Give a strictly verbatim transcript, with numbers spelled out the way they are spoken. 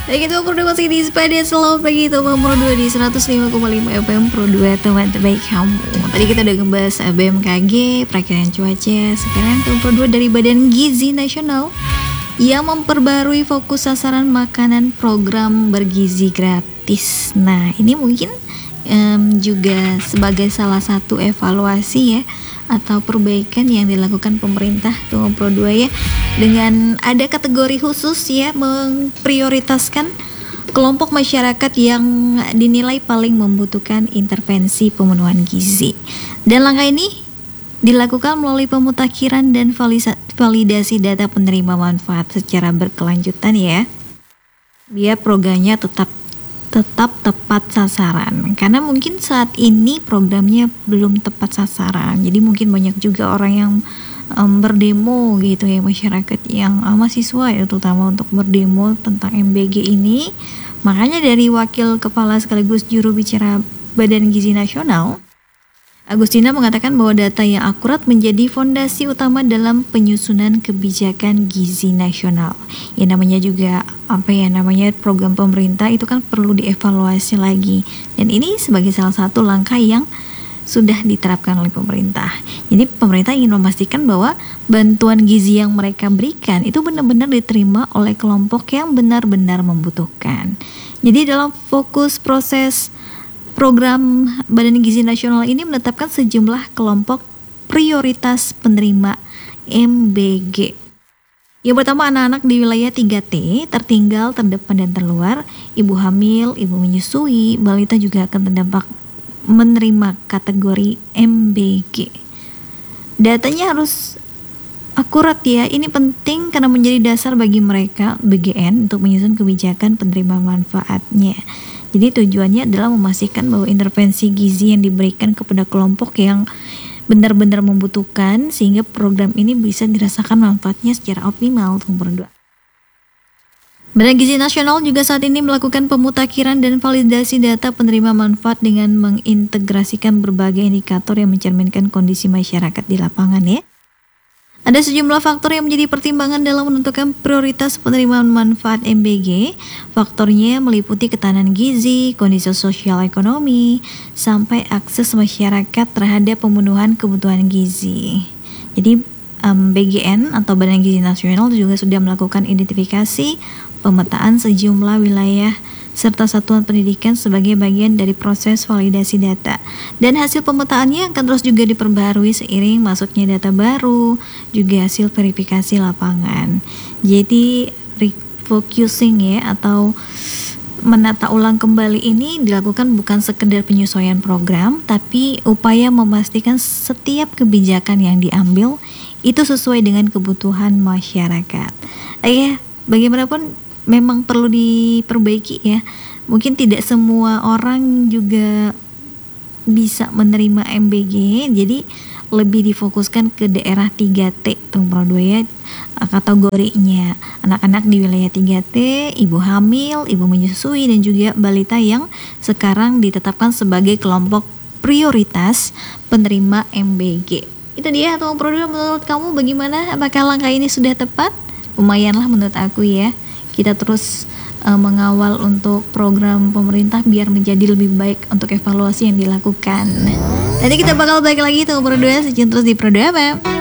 Baik, itu Pro dua masih di Sepeda Selamat Pagi Pro dua di seratus lima koma lima F M Pro dua, teman terbaik kamu. Tadi kita udah ngebahas B M K G, perakiraan cuaca. Sekarang Pro dua dari Badan Gizi Nasional yang memperbarui fokus sasaran makanan program bergizi gratis. Nah, ini mungkin um, juga sebagai salah satu evaluasi ya, atau perbaikan yang dilakukan pemerintah tuh Pro dua ya, dengan ada kategori khusus ya, memprioritaskan kelompok masyarakat yang dinilai paling membutuhkan intervensi pemenuhan gizi. Dan langkah ini dilakukan melalui pemutakhiran dan validasi data penerima manfaat secara berkelanjutan ya, biar programnya tetap tetap tepat sasaran. Karena mungkin saat ini programnya belum tepat sasaran, jadi mungkin banyak juga orang yang um, berdemo gitu ya, masyarakat yang uh, mahasiswa ya, terutama untuk berdemo tentang M B G ini. Makanya dari Wakil Kepala sekaligus Juru Bicara Badan Gizi Nasional, Agustina mengatakan bahwa data yang akurat menjadi fondasi utama dalam penyusunan kebijakan gizi nasional. Ya namanya juga apa ya namanya program pemerintah itu kan perlu dievaluasi lagi. Dan ini sebagai salah satu langkah yang sudah diterapkan oleh pemerintah. Jadi pemerintah ingin memastikan bahwa bantuan gizi yang mereka berikan itu benar-benar diterima oleh kelompok yang benar-benar membutuhkan. Jadi dalam fokus proses program Badan Gizi Nasional ini menetapkan sejumlah kelompok prioritas penerima M B G. Yang pertama, anak-anak di wilayah tiga T, tertinggal, terdepan, dan terluar, ibu hamil, ibu menyusui, balita juga akan terdampak menerima kategori M B G. Datanya harus akurat ya, ini penting karena menjadi dasar bagi mereka B G N untuk menyusun kebijakan penerima manfaatnya. Jadi tujuannya adalah memastikan bahwa intervensi gizi yang diberikan kepada kelompok yang benar-benar membutuhkan, sehingga program ini bisa dirasakan manfaatnya secara optimal. Berdua. Badan Gizi Nasional juga saat ini melakukan pemutakhiran dan validasi data penerima manfaat dengan mengintegrasikan berbagai indikator yang mencerminkan kondisi masyarakat di lapangan ya. Ada sejumlah faktor yang menjadi pertimbangan dalam menentukan prioritas penerimaan manfaat M B G. Faktornya meliputi ketahanan gizi, kondisi sosial ekonomi, sampai akses masyarakat terhadap pemenuhan kebutuhan gizi. Jadi um, B G N atau Badan Gizi Nasional juga sudah melakukan identifikasi, pemetaan sejumlah wilayah serta satuan pendidikan sebagai bagian dari proses validasi data. Dan hasil pemetaannya akan terus juga diperbaharui seiring masuknya data baru, juga hasil verifikasi lapangan. Jadi refocusing ya, atau menata ulang kembali ini dilakukan bukan sekedar penyesuaian program, tapi upaya memastikan setiap kebijakan yang diambil itu sesuai dengan kebutuhan masyarakat. Eh, bagaimanapun memang perlu diperbaiki ya. Mungkin tidak semua orang juga bisa menerima M B G, jadi lebih difokuskan ke daerah tiga T Pro dua ya, kategorinya anak-anak di wilayah tiga T, ibu hamil, ibu menyusui, dan juga balita yang sekarang ditetapkan sebagai kelompok prioritas penerima M B G. Itu dia Pro dua, menurut kamu bagaimana? Apakah langkah ini sudah tepat? Lumayanlah menurut aku ya. Kita terus uh, mengawal untuk program pemerintah biar menjadi lebih baik untuk evaluasi yang dilakukan. Nanti kita bakal balik lagi tuh Pro dua, terus di Pro dua apa?